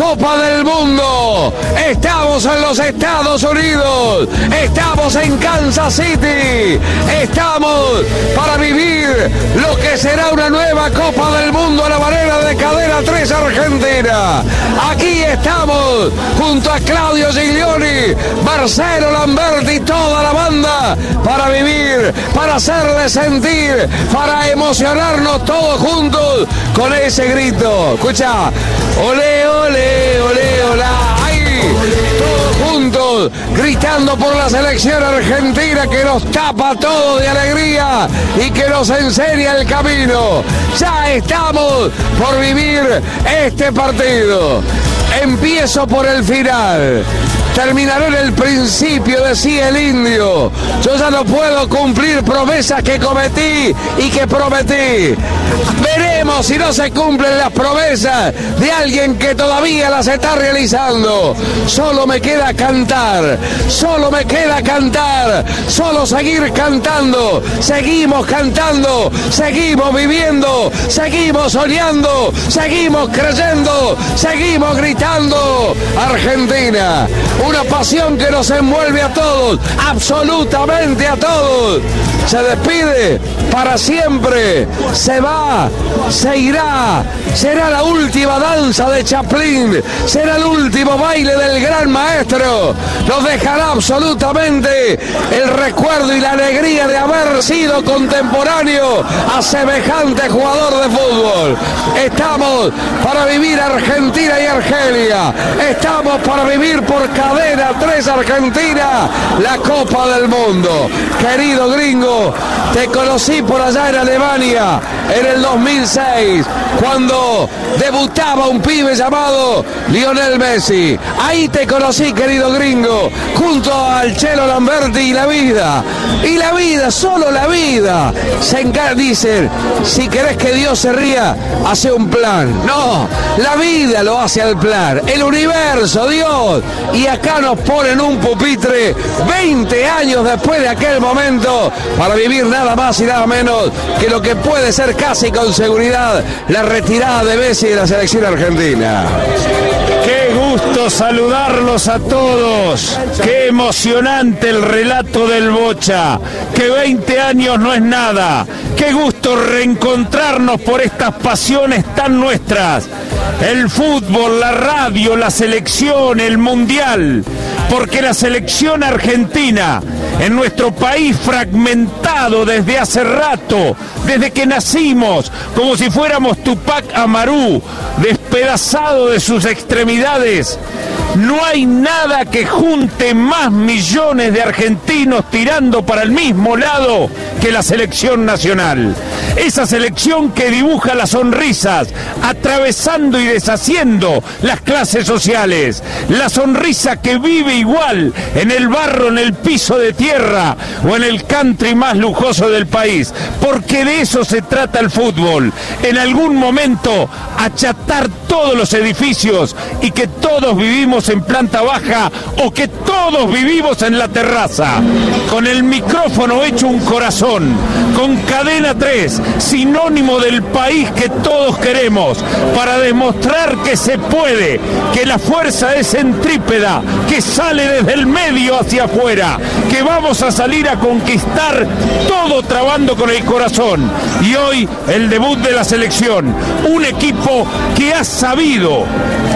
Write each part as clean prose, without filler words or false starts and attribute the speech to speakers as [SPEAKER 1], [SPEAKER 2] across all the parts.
[SPEAKER 1] Copa del Mundo. Estamos en los Estados Unidos, estamos en Kansas City, estamos para vivir lo que será una nueva Copa del Mundo a la manera de Cadena 3 Argentina. Aquí estamos junto a Claudio Giglioni, Marcelo Lamberti y toda la banda para vivir, para hacerle sentir, para emocionarnos todos juntos con ese grito. Escucha, olé, olé, olé, olá. Todos juntos gritando por la selección argentina que nos tapa todo de alegría y que nos enseña el camino. Ya estamos por vivir este partido. Empiezo por el final. Terminaré en el principio, decía el indio. Yo ya no puedo cumplir promesas que cometí y que prometí. Veremos si no se cumplen las promesas de alguien que todavía las está realizando. Solo me queda cantar, solo me queda cantar, solo seguir cantando. Seguimos cantando, seguimos viviendo, seguimos soñando, seguimos creyendo, seguimos gritando. Argentina, una pasión que nos envuelve a todos, absolutamente a todos. Se despide para siempre, se va, se irá, será la última danza de Chaplin, será el último baile del gran maestro. Nos dejará absolutamente el recuerdo y la alegría de haber sido contemporáneo a semejante jugador de fútbol. Estamos para vivir Argentina y Argelia, estamos para vivir por Cadena 3 Argentina la Copa del Mundo. Querido gringo, te conocí por allá en Alemania en el 2006 cuando debutaba un pibe llamado Lionel Messi. Ahí te conocí, querido gringo, junto al Chelo Lamberti y la vida, solo la vida. Dicen, si querés que Dios se ría, hace un plan. No, la vida lo hace al plan, el universo, Dios. Y acá nos ponen un pupitre 20 años después de aquel momento para vivir nada más y nada menos que lo que puede ser casi con seguridad la retirada de Messi de la selección argentina.
[SPEAKER 2] ¡Qué gusto saludarlos a todos! ¡Qué emocionante el relato del Bocha! ¡Que 20 años no es nada! ¡Qué gusto reencontrarnos por estas pasiones tan nuestras! El fútbol, la radio, la selección, el mundial. Porque la selección argentina, en nuestro país fragmentado desde hace rato, desde que nacimos, como si fuéramos Tupac Amaru, despedazado de sus extremidades, no hay nada que junte más millones de argentinos tirando para el mismo lado que la selección nacional. Esa selección que dibuja las sonrisas, atravesando y deshaciendo las clases sociales. La sonrisa que vive igual en el barro, en el piso de tierra o en el country más lujoso del país. Porque de eso se trata el fútbol. En algún momento achatar todos los edificios y que todos vivimos en planta baja o que todos vivimos en la terraza. Con el micrófono hecho un corazón, con Cadena 3, sinónimo del país que todos queremos, para demostrar que se puede, que la fuerza es centrípeta, que sale desde el medio hacia afuera, que vamos a salir a conquistar todo trabando con el corazón. Y hoy el debut de la selección, un equipo que ha sabido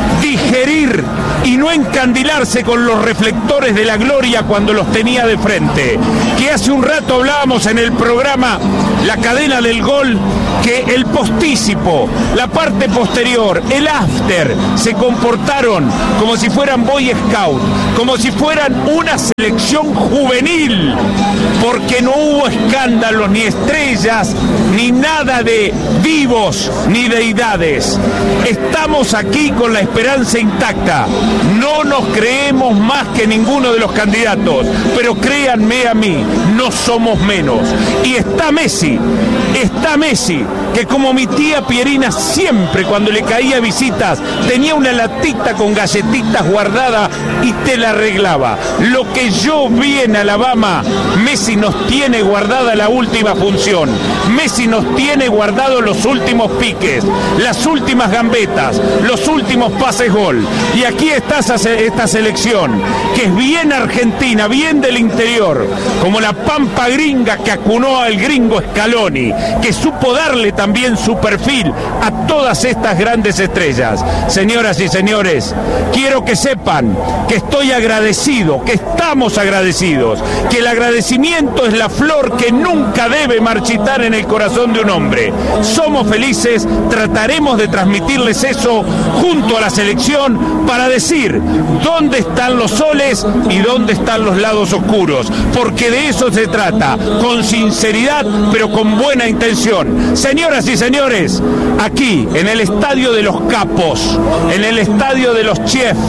[SPEAKER 2] digerir y no encandilarse con los reflectores de la gloria cuando los tenía de frente. Que hace un rato hablábamos en el programa La Cadena del Gol, que el postícipo, la parte posterior, el after, se comportaron como si fueran Boy Scout, como si fueran una selección juvenil, porque no hubo escándalos, ni estrellas, ni nada de divos, ni deidades. Estamos aquí con la esperanza intacta. No nos creemos más que ninguno de los candidatos, pero créanme a mí, no somos menos. Y está Messi, Messi. Está Messi, que como mi tía Pierina siempre cuando le caía visitas tenía una latita con galletitas guardada y te la arreglaba. Lo que yo vi en Alabama, Messi nos tiene guardada la última función. Messi nos tiene guardado los últimos piques, las últimas gambetas, los últimos pases gol. Y aquí está esta selección, que es bien argentina, bien del interior, como la pampa gringa que acunó al gringo Scaloni, que supo darle también su perfil a todas estas grandes estrellas. Señoras y señores, quiero que sepan que estoy agradecido, que estamos agradecidos, que el agradecimiento es la flor que nunca debe marchitar en el corazón de un hombre. Somos felices, trataremos de transmitirles eso junto a la selección para decir dónde están los soles y dónde están los lados oscuros, porque de eso se trata, con sinceridad pero con buena intención. Señoras y señores, aquí en el Estadio de los Capos, en el Estadio de los Chefs,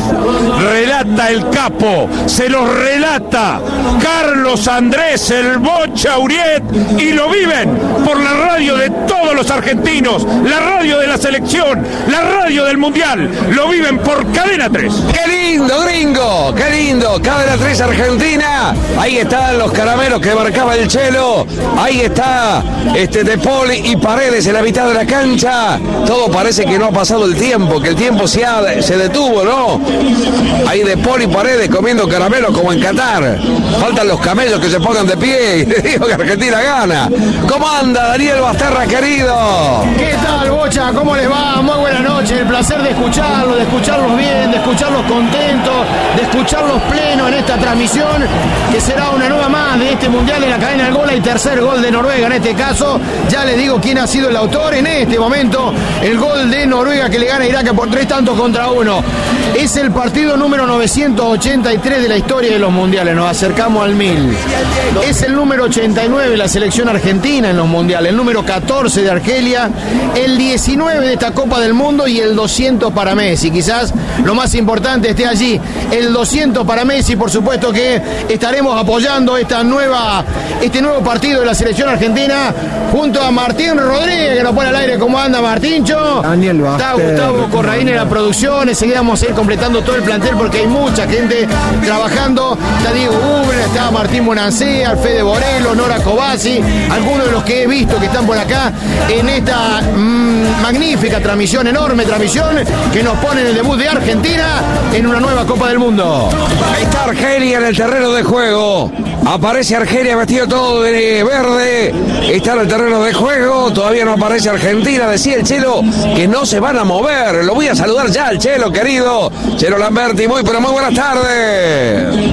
[SPEAKER 2] relata el capo, se los relata Carlos Andrés el Bocha Uriet, y lo viven por la radio de todos los argentinos, la radio de la selección, la radio del Mundial, lo viven por Cadena 3.
[SPEAKER 1] ¡Qué lindo, gringo! ¡Qué lindo! Cadena 3 Argentina. Ahí están los caramelos que marcaba el Chelo. Ahí está De Paul y Paredes en la mitad de la cancha. Todo parece que no ha pasado el tiempo, que el tiempo se detuvo, ¿no? Ahí De Paul y Paredes comiendo caramelos como en Qatar. Faltan los camellos que se pongan de pie y le digo que Argentina gana. ¿Cómo anda Daniel Basterra, querido?
[SPEAKER 3] ¿Qué tal, Bocha? ¿Cómo les va? Muy buena noche. El placer de escucharlos bien, de escucharlos contentos, de escucharlos plenos en esta transmisión, que será una nueva más de este Mundial en la cadena del Gol, el tercer gol de Noruega en este caso. Ya les digo quién ha sido el autor en este momento. El gol de Noruega que le gana a Irak por 3-1. Es el partido número 983 de la historia de los mundiales. Nos acercamos al 1000. Es el número 89 de la selección argentina en los mundiales, el número 14 de Argelia, el 19 de esta Copa del Mundo y el 200 para Messi. Quizás lo más importante esté allí, el 200 para Messi. Por supuesto que estaremos apoyando este nuevo partido de la selección argentina junto a Martín Rodríguez, que nos pone al aire. ¿Cómo anda, Martíncho?
[SPEAKER 4] Daniel
[SPEAKER 3] Está Gustavo Corraín en la producción. Enseguida vamos a ir completando todo el plantel porque hay mucha gente trabajando. Está Diego Ubre, está Martín Bonancea, Fede Borello, Nora Cobasi, algunos de los que he visto que están por acá en esta magnífica transmisión, enorme transmisión que nos pone en el debut de Argentina en una nueva Copa del Mundo.
[SPEAKER 1] Ahí está Argelia en el terreno de juego. Aparece Argelia vestido todo de verde. Está en el terreno de juego. Todavía no aparece Argentina. Decía el Chelo que no se van a mover. Lo voy a saludar ya al Chelo, querido. Chelo Lamberti, muy buenas tardes.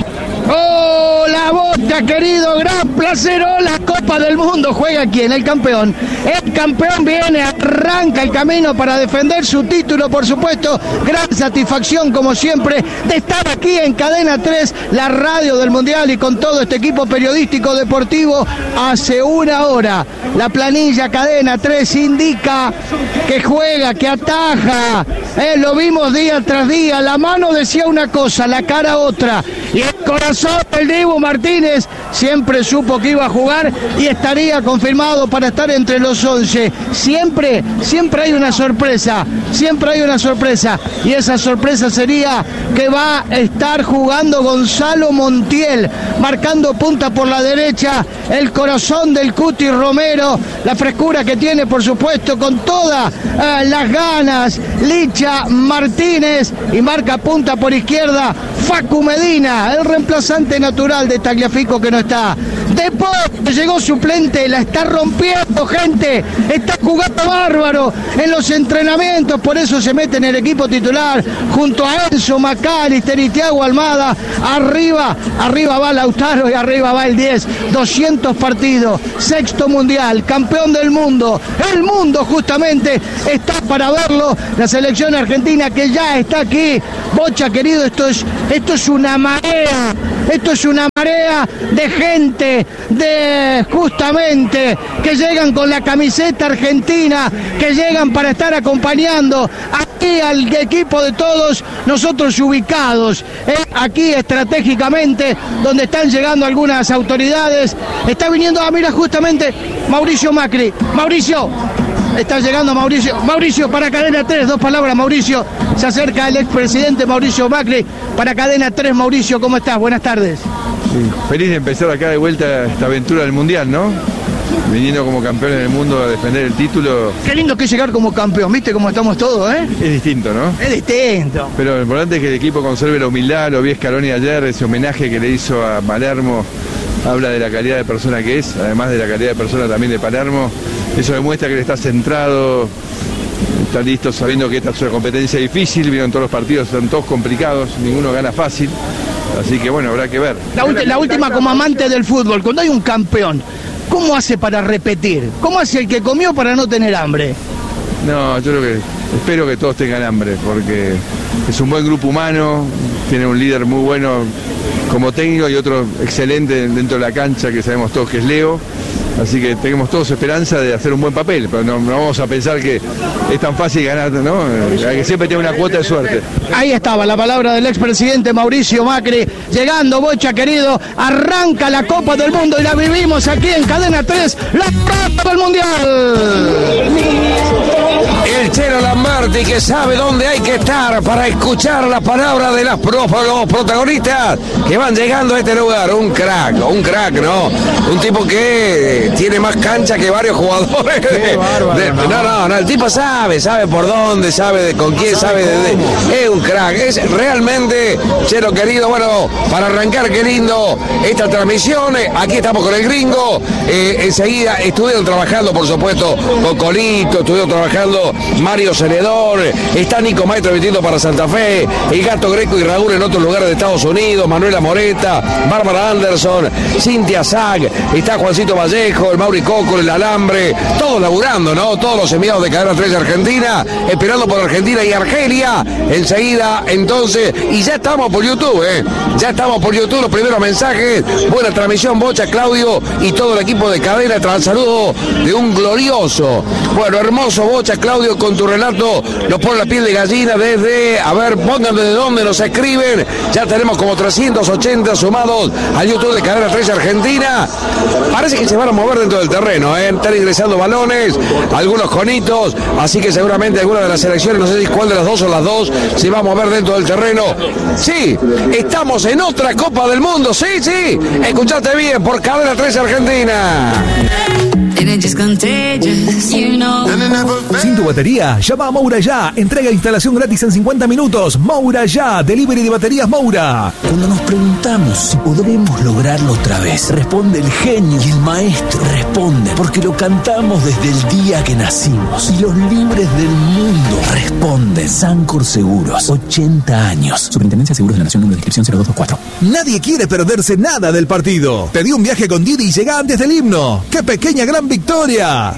[SPEAKER 4] Hola, Bocha, querido, gran placer. Hola, Copa del Mundo. ¿Juega quién? El campeón. El campeón viene, arranca el camino para defender su título, por supuesto. Gran satisfacción, como siempre, de estar aquí en Cadena 3, la radio del Mundial, y con todo este equipo periodístico deportivo. Hace una hora, la planilla Cadena 3 indica que juega, que ataja. Lo vimos día tras día. La mano decía una cosa, la cara otra. Y el corazón del Dibu Martínez siempre supo que iba a jugar y estaría confirmado para estar entre los 11. Siempre hay una sorpresa, y esa sorpresa sería que va a estar jugando Gonzalo Montiel, marcando punta por la derecha, el corazón del Cuti Romero, la frescura que tiene, por supuesto, con todas las ganas, Licha Martínez, y marca punta por izquierda Facu Medina, el reemplazante natural de Tagliafico, que no está. De Paul llegó suplente, la está rompiendo, gente, está jugando bárbaro en los entrenamientos, por eso se mete en el equipo titular junto a Enzo McAllister y Thiago Almada. Arriba va Lautaro y arriba va el 10. 200 partidos, sexto mundial, campeón del mundo. El mundo justamente está para verlo. La selección argentina que ya está aquí. Bocha, querido, esto es una marea Esto es una marea de gente, justamente, que llegan con la camiseta argentina, que llegan para estar acompañando aquí al equipo de todos nosotros ubicados, aquí estratégicamente, donde están llegando algunas autoridades. Está viniendo, mira, justamente Mauricio Macri. Mauricio, está llegando Mauricio para Cadena 3, 2 palabras, Mauricio. Se acerca el expresidente Mauricio Macri para Cadena 3. Mauricio, ¿cómo estás? Buenas tardes.
[SPEAKER 5] Sí, feliz de empezar acá de vuelta esta aventura del Mundial, ¿no? Viniendo como campeones del mundo a defender el título.
[SPEAKER 4] Qué lindo que es llegar como campeón, ¿viste cómo estamos todos,
[SPEAKER 5] Es distinto, ¿no?
[SPEAKER 4] Es distinto.
[SPEAKER 5] Pero lo importante es que el equipo conserve la humildad. Lo vi Scaloni ayer, ese homenaje que le hizo a Palermo habla de la calidad de persona que es, además de la calidad de persona también de Palermo. Eso demuestra que él está centrado, está listo sabiendo que esta es una competencia difícil. Vieron todos los partidos, son todos complicados, ninguno gana fácil. Así que bueno, habrá que ver.
[SPEAKER 4] La última, como amante del fútbol, cuando hay un campeón, ¿cómo hace para repetir? ¿Cómo hace el que comió para no tener hambre?
[SPEAKER 5] No, yo espero que todos tengan hambre, porque es un buen grupo humano, tiene un líder muy bueno como técnico y otro excelente dentro de la cancha, que sabemos todos que es Leo. Así que tenemos todos esperanza de hacer un buen papel, pero no vamos a pensar que es tan fácil ganar, ¿no? Hay que siempre tener una cuota de suerte.
[SPEAKER 4] Ahí estaba la palabra del expresidente Mauricio Macri. Llegando, Bocha querido, arranca la Copa del Mundo y la vivimos aquí en Cadena 3, la Copa del Mundial.
[SPEAKER 1] El Chelo Lamberti, que sabe dónde hay que estar para escuchar la palabra de los protagonistas que van llegando a este lugar. Un crack, ¿no? Un tipo que tiene más cancha que varios jugadores. No, el tipo sabe por dónde, sabe con quién, sabe de. Es un crack, es realmente, Chelo querido. Bueno, para arrancar, qué lindo esta transmisión. Aquí estamos con el gringo. Enseguida estuvieron trabajando, por supuesto, con Colito, estuvieron trabajando Mario Celedor, está Nico Maestro metiendo para Santa Fe, el Gato Greco y Raúl en otros lugares de Estados Unidos, Manuela Moreta, Bárbara Anderson, Cintia Zag, está Juancito Vallejo, el Mauri Coco, el Alambre, todos laburando, ¿no? Todos los enviados de Cadena 3 de Argentina, esperando por Argentina y Argelia, enseguida, entonces, y ya estamos por YouTube, ya estamos por YouTube, los primeros mensajes, buena transmisión, Bocha, Claudio y todo el equipo de Cadena, tras el saludo de un glorioso, bueno, hermoso Bocha, Claudio, con tu relato nos pone la piel de gallina desde, a ver, pongan desde dónde nos escriben, ya tenemos como 380 sumados al YouTube de Cadena 3 Argentina, parece que se van a mover dentro del terreno, están ingresando balones, algunos conitos, así que seguramente alguna de las selecciones, no sé si cuál de las dos o las dos, se va a mover dentro del terreno. Sí, estamos en otra Copa del Mundo, sí, escuchaste bien, por Cadena 3 Argentina.
[SPEAKER 6] Sin tu batería, llama a Moura Ya. Entrega e instalación gratis en 50 minutos. Moura Ya, delivery de baterías Moura.
[SPEAKER 7] Cuando nos preguntamos si podremos lograrlo otra vez, responde el genio y el maestro. Responde porque lo cantamos desde el día que nacimos. Y los libres del mundo responden. Sancor Seguros, 80 años. Superintendencia de Seguros de la Nación, número de inscripción 0224.
[SPEAKER 6] Nadie quiere perderse nada del partido. Pedí un viaje con Didi y llega antes del himno. ¡Qué pequeña gran victoria!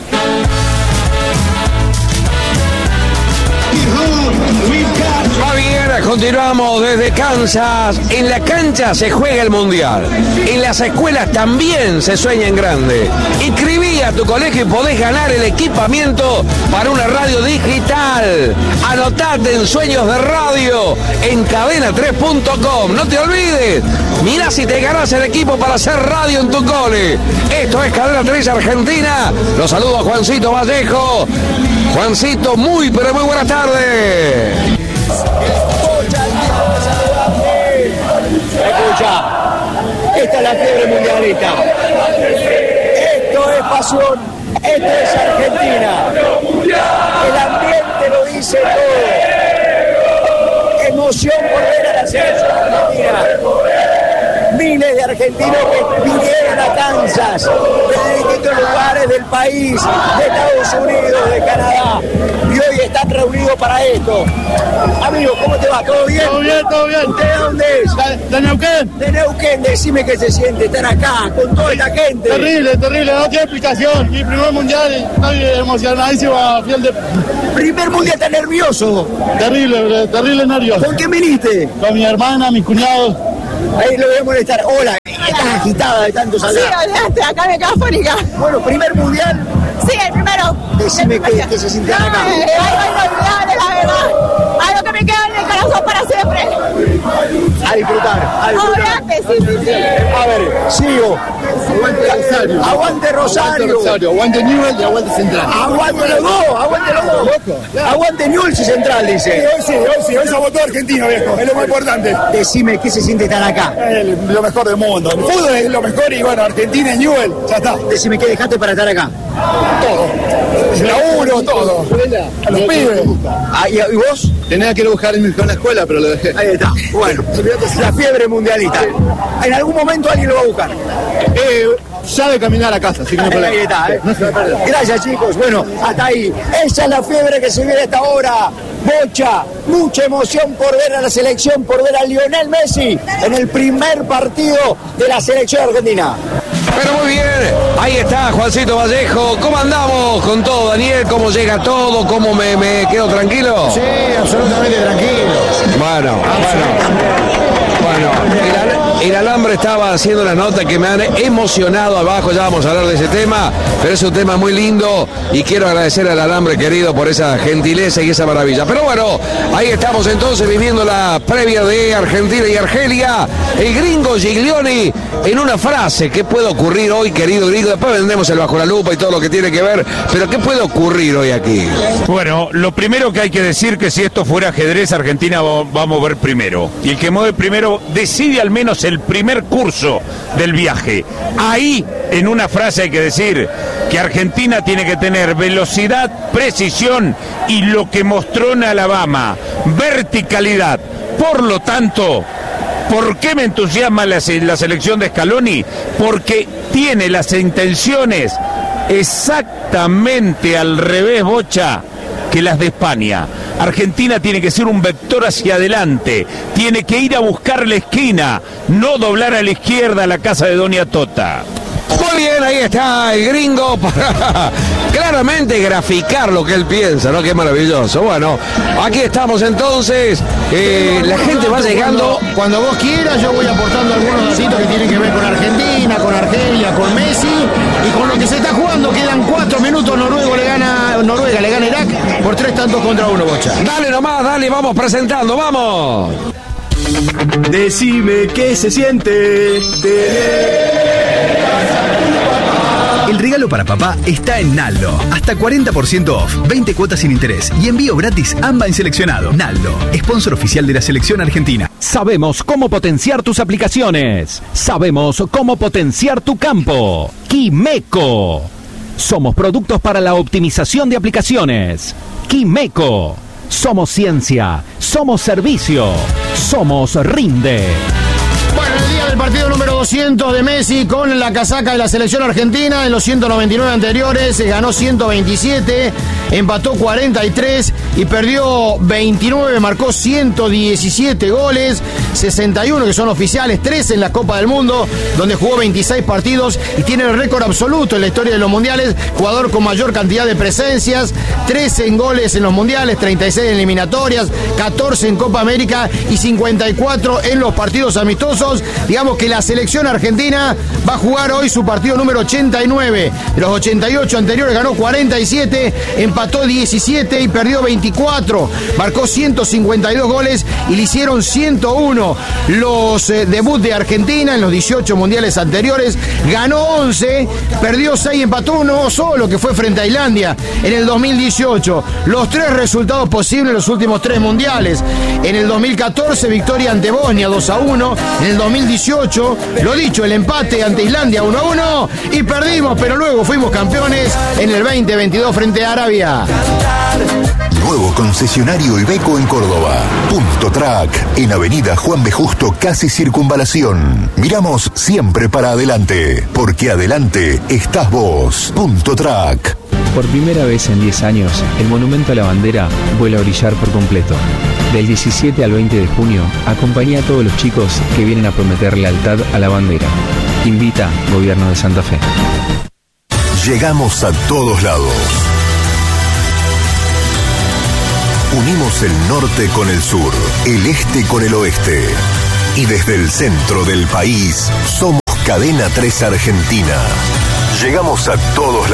[SPEAKER 1] Va bien, continuamos desde Kansas. En la cancha se juega el Mundial. En las escuelas también se sueña en grande. Inscribí a tu colegio y podés ganar el equipamiento para una radio digital. Anotate en Sueños de Radio en cadena3.com. No te olvides. Mira si te ganás el equipo para hacer radio en tu cole. Esto es Cadena 3 Argentina. Los saludo a Juancito Vallejo. Juancito, muy pero muy buenas tardes.
[SPEAKER 3] Escucha, esta es la fiebre mundialista. Esto es pasión, esto es Argentina. El ambiente lo dice todo. Emoción por ver a la selección argentina. Miles de argentinos que vinieron a Kansas, de distintos lugares del país, de Estados Unidos, de Canadá, y hoy están reunidos para esto. Amigos, ¿cómo te va? ¿Todo bien?
[SPEAKER 8] Todo bien.
[SPEAKER 3] ¿Usted de dónde es?
[SPEAKER 8] De Neuquén.
[SPEAKER 3] De Neuquén, decime qué se siente estar acá con toda esta gente.
[SPEAKER 8] Terrible, no tiene explicación. Mi primer mundial, estoy emocionadísimo, fiel de...
[SPEAKER 3] Primer mundial, ¿está nervioso?
[SPEAKER 8] Terrible nervioso.
[SPEAKER 3] ¿Con quién viniste?
[SPEAKER 8] Con mi hermana, mis cuñados.
[SPEAKER 3] Ahí lo voy a molestar. Hola, estás agitada de tantos
[SPEAKER 9] Sí, olvidaste, acá me quedo afónica.
[SPEAKER 3] Bueno, primer mundial.
[SPEAKER 9] Sí, el primero.
[SPEAKER 3] Decime qué se siente acá.
[SPEAKER 9] Algo inolvidable, la verdad. Algo que me queda en el corazón para siempre.
[SPEAKER 3] A disfrutar.
[SPEAKER 9] Olvídate, sí.
[SPEAKER 3] A ver, sigo.
[SPEAKER 8] Rosario.
[SPEAKER 3] Aguante Rosario.
[SPEAKER 8] Aguante Newell y aguante Central.
[SPEAKER 3] Aguante los dos. Aguante Newell's y Central, dice.
[SPEAKER 8] Hoy se votó Argentina, viejo. Es lo más importante.
[SPEAKER 3] Decime qué se siente estar acá.
[SPEAKER 8] Lo mejor del mundo. El fútbol es lo mejor y bueno, Argentina y Newell, ya está.
[SPEAKER 3] Decime qué dejaste para estar acá.
[SPEAKER 8] Todo. El laburo, todo. A los pibes.
[SPEAKER 3] ¿Y vos?
[SPEAKER 8] Tenía que ir a buscar el hijo en la escuela, pero lo dejé.
[SPEAKER 3] Ahí está. Bueno, la fiebre mundialista. En algún momento alguien lo va a buscar.
[SPEAKER 8] Ya de caminar a casa, así que no hay problema.
[SPEAKER 3] Ahí está,
[SPEAKER 8] No se va a perder.
[SPEAKER 3] Gracias, chicos. Bueno, hasta ahí. Esa es la fiebre que se vive a esta hora. Bocha, mucha emoción por ver a la selección, por ver a Lionel Messi en el primer partido de la selección argentina.
[SPEAKER 1] Pero muy bien, ahí está Juancito Vallejo. ¿Cómo andamos con todo, Daniel? ¿Cómo llega todo? ¿Cómo me quedo tranquilo?
[SPEAKER 3] Sí, absolutamente tranquilo.
[SPEAKER 1] Bueno. El alambre estaba haciendo la nota que me han emocionado abajo, ya vamos a hablar de ese tema, pero es un tema muy lindo y quiero agradecer al alambre querido por esa gentileza y esa maravilla. Pero bueno, ahí estamos entonces viviendo la previa de Argentina y Argelia. El gringo Giglioni en una frase, ¿qué puede ocurrir hoy, querido gringo? Después vendemos el bajo la lupa y todo lo que tiene que ver, pero ¿qué puede ocurrir hoy aquí?
[SPEAKER 2] Bueno, lo primero que hay que decir que si esto fuera ajedrez, Argentina va a mover primero. Y el que mueve primero decide al menos el primer curso del viaje. Ahí, en una frase hay que decir que Argentina tiene que tener velocidad, precisión y lo que mostró en Alabama, verticalidad. Por lo tanto, ¿por qué me entusiasma la selección de Scaloni? Porque tiene las intenciones exactamente al revés, Bocha, que las de España. Argentina tiene que ser un vector hacia adelante, tiene que ir a buscar la esquina, no doblar a la izquierda a la casa de Doña Tota.
[SPEAKER 1] Muy bien, ahí está el gringo para claramente graficar lo que él piensa, ¿no? Qué maravilloso. Bueno, aquí estamos entonces. La gente va llegando.
[SPEAKER 3] Cuando vos quieras, yo voy aportando algunos datitos que tienen que ver con Argentina, con Argelia, con Messi y con lo que se está jugando. Quedan 4 minutos. Noruega le gana Irak por 3-1, Bocha.
[SPEAKER 1] Dale nomás, dale, vamos presentando, vamos.
[SPEAKER 10] Decime qué se siente El regalo para papá está en Naldo. Hasta 40% off, 20 cuotas sin interés y envío gratis AMBA en seleccionado. Naldo, sponsor oficial de la selección argentina.
[SPEAKER 11] Sabemos cómo potenciar tus aplicaciones. Sabemos cómo potenciar tu campo. Quimeco. Somos productos para la optimización de aplicaciones. Quimeco. Somos ciencia. Somos servicio. Somos Rinde.
[SPEAKER 3] Bueno, el día del partido número 200 de Messi con la casaca de la selección argentina, en los 199 anteriores ganó 127, empató 43 y perdió 29, marcó 117 goles, 61 que son oficiales, 13 en la Copa del Mundo, donde jugó 26 partidos y tiene el récord absoluto en la historia de los mundiales, jugador con mayor cantidad de presencias, 13 en goles en los mundiales, 36 en eliminatorias, 14 en Copa América y 54 en los partidos amistosos. Digamos que la selección argentina va a jugar hoy su partido número 89. De los 88 anteriores ganó 47, empató 17 y perdió 24. Marcó 152 goles y le hicieron 101 los debut de Argentina en los 18 mundiales anteriores. Ganó 11, perdió 6, empató 1 solo, que fue frente a Islandia en el 2018. Los 3 resultados posibles en los últimos 3 mundiales. En el 2014, victoria ante Bosnia 2-1. En el 2018, lo dicho, el empate ante Islandia 1-1 y perdimos, pero luego fuimos campeones en el 2022 frente a Arabia.
[SPEAKER 12] Nuevo concesionario Iveco en Córdoba. Punto Track, en Avenida Juan B. Justo, casi Circunvalación. Miramos siempre para adelante, porque adelante estás vos. Punto Track.
[SPEAKER 13] Por primera vez en 10 años, el Monumento a la Bandera vuelve a brillar por completo. Del 17 al 20 de junio, acompaña a todos los chicos que vienen a prometer lealtad a la bandera. Invita Gobierno de Santa Fe.
[SPEAKER 12] Llegamos a todos lados. Unimos el norte con el sur, el este con el oeste. Y desde el centro del país, somos Cadena 3 Argentina. Llegamos a todos lados.